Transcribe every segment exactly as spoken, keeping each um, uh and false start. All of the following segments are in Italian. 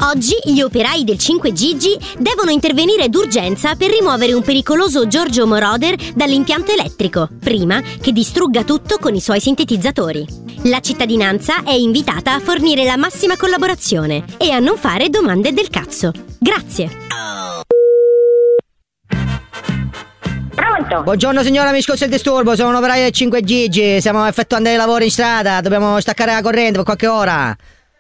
Oggi gli operai del cinque G G devono intervenire d'urgenza per rimuovere un pericoloso Giorgio Moroder dall'impianto elettrico, prima che distrugga tutto con i suoi sintetizzatori. La cittadinanza è invitata a fornire la massima collaborazione e a non fare domande del cazzo. Grazie. Pronto? Buongiorno signora, mi scusi il disturbo, sono un operaio del cinque G G, stiamo effettuando dei lavori in strada, dobbiamo staccare la corrente per qualche ora.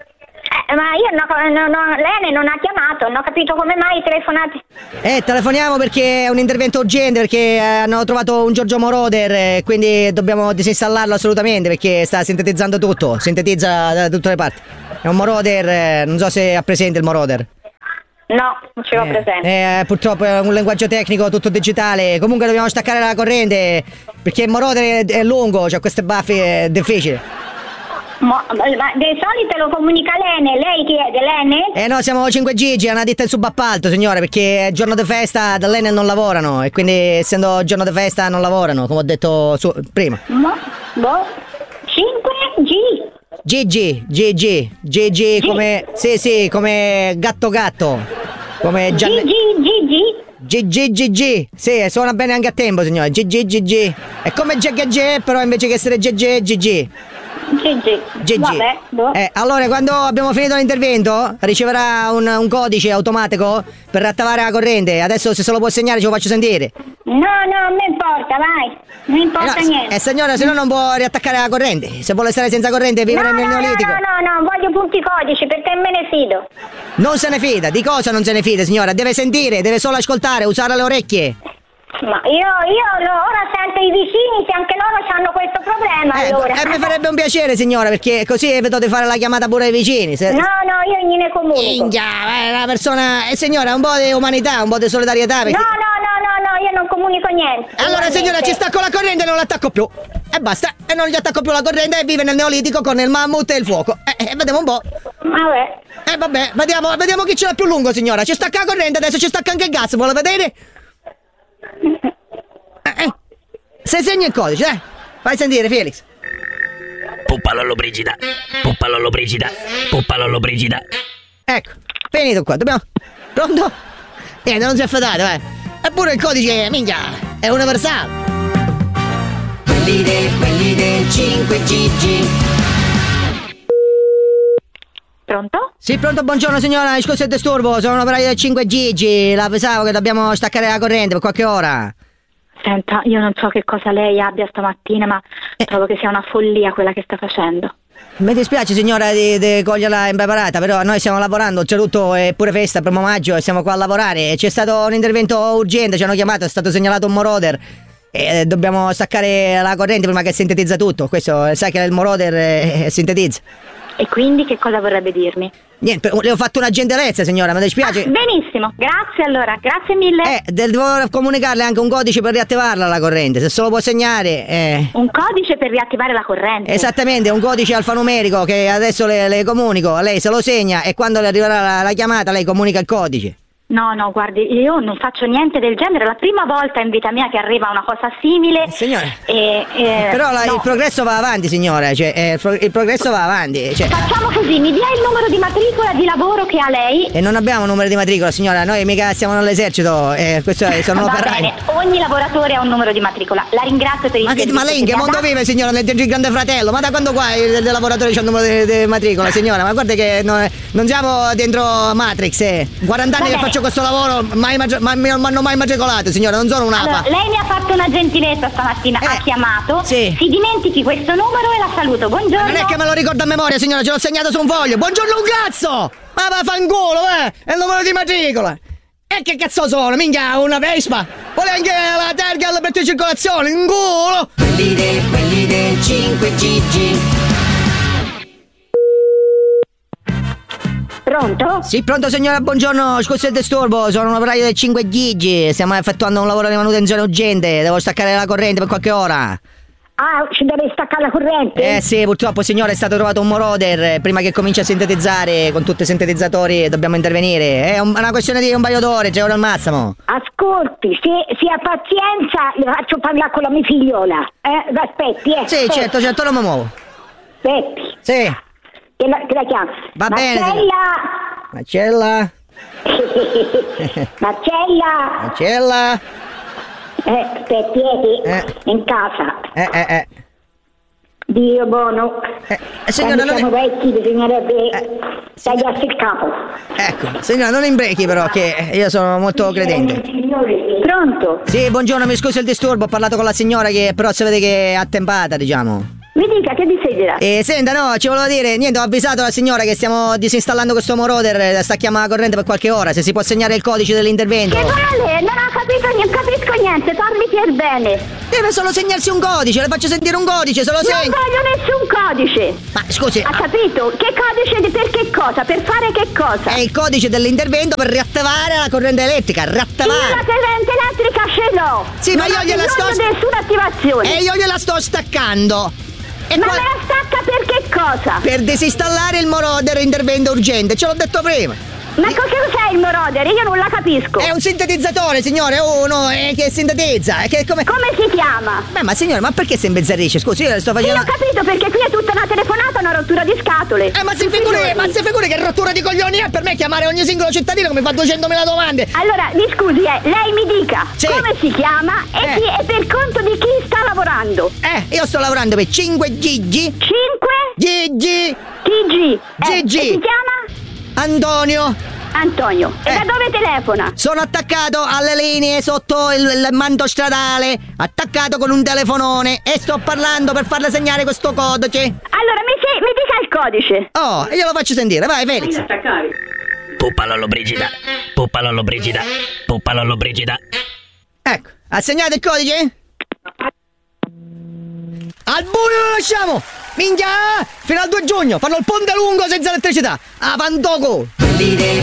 Eh, ma io no, no, no, lei non ha chiamato, non ho capito come mai telefonate. Eh, telefoniamo perché è un intervento urgente, perché eh, hanno trovato un Giorgio Moroder, eh, quindi dobbiamo disinstallarlo assolutamente perché sta sintetizzando tutto, sintetizza da tutte le parti. È un Moroder, eh, non so se ha presente il Moroder. No, non ce l'ho eh, presente. Eh, purtroppo è un linguaggio tecnico tutto digitale, comunque dobbiamo staccare la corrente perché il Moroder è, è lungo, cioè queste baffe è difficile. Mo, ma di solito lo comunica l'Ene, lei chi è? Dell'Ene? Eh no, siamo cinque G G, è una ditta in subappalto signore, perché è giorno di festa, dall'Enel non lavorano e quindi essendo giorno di festa non lavorano, come ho detto su, prima. Mo, boh, cinque G. G G, G G, G G come, sì sì, come gatto gatto, come Gian... G G G G. G G G G, sì, suona bene anche a tempo signore, G G G G, è come G G G però invece che essere G G G G. G G. G G. Vabbè, boh. Eh, allora quando abbiamo finito l'intervento riceverà un, un codice automatico per rattavare la corrente. Adesso se se lo può segnare ce lo faccio sentire. No, no, non mi importa, vai. Non importa eh no, niente. Eh signora, se no non può riattaccare la corrente. Se vuole stare senza corrente e vivere no, nel no, neolitico. No, no, no, no, voglio punti codici perché me ne fido. Non se ne fida, di cosa non se ne fida signora? Deve sentire, deve solo ascoltare, usare le orecchie. Ma io, io ora sento i vicini se anche loro hanno questo problema. Eh, allora. eh, mi farebbe un piacere signora, perché così evito di fare la chiamata pure ai vicini. Se... No, no, io gliene comunico. Minchia, è una persona... Eh, signora, un po' di umanità, un po' di solidarietà. Perché... No, no, no, no, no, io non comunico niente. Allora niente. signora, ci stacco la corrente e non l'attacco più. E basta, e non gli attacco più la corrente e vive nel neolitico con il mammut e il fuoco. E eh, eh, vediamo un po'. Vabbè. Eh vabbè, vediamo, vediamo chi ce l'ha più lungo signora. Ci stacca la corrente, adesso ci stacca anche il gas, vuole vedere? Eh, eh. Se segni il codice, dai. Fai sentire, Felix. Puppalollo Brigida, Puppalollo Brigida, Puppalollo Brigida. Ecco, finito qua, dobbiamo... Pronto? Niente, non si è fadato, eh. Eppure il codice, minchia, è universale. Quelli del, quelli del cinque G G. Pronto? Sì, pronto, buongiorno signora, scusi il disturbo, sono un operaio del cinque G G, la pensavo che dobbiamo staccare la corrente per qualche ora. Senta, io non so che cosa lei abbia stamattina, ma eh. trovo che sia una follia quella che sta facendo. Mi dispiace signora di, di coglierla impreparata, però noi stiamo lavorando, oltretutto è pure festa, primo maggio, e siamo qua a lavorare. C'è stato un intervento urgente, ci hanno chiamato, è stato segnalato un Moroder e dobbiamo staccare la corrente prima che sintetizza tutto. Questo, sai che il Moroder eh, sintetizza. E quindi che cosa vorrebbe dirmi? Niente, le ho fatto una gentilezza signora, mi dispiace. Ah, benissimo, grazie allora, grazie mille. Eh, devo comunicarle anche un codice per riattivarla la corrente, se se lo può segnare. Eh. Un codice per riattivare la corrente? Esattamente, un codice alfanumerico che adesso le, le comunico, lei se lo segna e quando le arriverà la, la chiamata lei comunica il codice. No, no, guardi, io non faccio niente del genere, è la prima volta in vita mia che arriva una cosa simile. Signora, e, e, però la, no. il progresso va avanti signora, cioè, eh, il, pro, il progresso va avanti. Cioè. Facciamo così, mi dia il numero di matricola di lavoro che ha lei. E non abbiamo numero di matricola signora, noi mica siamo nell'esercito, eh, questo è, sono Va operai. bene, ogni lavoratore ha un numero di matricola, la ringrazio per il ma, che, servizio ma lei in che mondo dato. vive signora, nel del Grande Fratello? Ma da quando qua il, il lavoratore c'ha il numero di, di matricola signora? Ma guarda che non, non siamo dentro Matrix, eh. quaranta anni che faccio questo lavoro. Mai ma mi hanno mai matricolato signora, non sono un'apa. Allora, lei mi ha fatto una gentilezza stamattina, eh, ha chiamato, sì. Si dimentichi questo numero e la saluto, buongiorno. Ma non è che me lo ricordo a memoria signora, ce l'ho segnato su un foglio. Buongiorno un cazzo! Ma va fanculo, eh! È il numero di matricola. E che cazzo sono? Minchia, una Vespa? Vuole anche la targa alla per circolazione, in culo! Quelli del, quelli del cinque G G. Pronto? Sì, pronto signora, buongiorno, scusi il disturbo, sono un operaio del cinque G G, stiamo effettuando un lavoro di manutenzione urgente, devo staccare la corrente per qualche ora. Ah, ci deve staccare la corrente? Eh sì, purtroppo signora è stato trovato un Moroder, prima che cominci a sintetizzare con tutti i sintetizzatori dobbiamo intervenire, è un, una questione di un paio d'ore, tre ore al massimo. Ascolti, se, se ha pazienza le faccio parlare con la mia figliola, eh, aspetti, eh. Sì, aspetti. certo, certo, non mi muovo. Aspetti. Sì. Che la, che la chiamo? Va bene, Marcella! Marcella? Marcella? Marcella? Eh, aspetti, Eh. in casa. Eh, eh, eh. Dio buono. Eh, signora, Quando non siamo è... vecchi bisognerebbe Eh, tagliarsi il capo. Ecco, signora, non imbrechi però, che io sono molto credente. Pronto? Sì, buongiorno, mi scusi il disturbo, ho parlato con la signora che però si vede che è attempata, diciamo. Mi dica, che desidera? E senta, no, ci volevo dire, niente, ho avvisato la signora che stiamo disinstallando questo moroder, sta chiamando la corrente per qualche ora, se si può segnare il codice dell'intervento. Che vale? Non ho capito, non capisco niente, parli per bene. Deve solo segnarsi un codice, le faccio sentire un codice, se lo Non segno. voglio nessun codice. Ma scusi, Ha ah, capito? Che codice di per che cosa? Per fare che cosa? è il codice dell'intervento per riattivare la corrente elettrica, Io la riattivare. corrente elettrica ce l'ho. Sì, ma non io ho gliela sto- bisogno di nessuna attivazione. E io gliela sto staccando. E Ma qua- me la stacca per che cosa? per disinstallare il moroder intervento urgente, ce l'ho detto prima. Ma che cos'è il moroder? Io non la capisco. È un sintetizzatore, signore, uno è che sintetizza, è che come... Come si chiama? Beh, ma signore, ma perché si imbezzarisce? Scusi, io le sto Sì, facendo... ho capito, perché qui è tutta una telefonata, una rottura di scatole. Eh, ma si Tutti i figuri, giorni. ma si figuri che rottura di coglioni è per me chiamare ogni singolo cittadino che mi fa duecentomila domande. Allora, mi scusi, eh, lei mi dica Sì. come si chiama e, Eh. chi, e per conto di chi sta lavorando. Eh, io sto lavorando per cinque Gigi. cinque Gigi. T G. Eh, Gigi. e si chiama Antonio. Antonio. E Eh. da dove telefona? Sono attaccato alle linee sotto il, il manto stradale, attaccato con un telefonone e sto parlando per farle segnare questo codice. Allora, mi, si- mi dica il codice. Oh, e glielo faccio sentire, vai Felix. Puppa Lollobrigida, Puppa Lollobrigida, Puppa Lollobrigida. Ecco, ha segnato il codice? Al buio lo lasciamo! Minchia! Fino al due giugno fanno il ponte lungo senza elettricità! A Pantoco!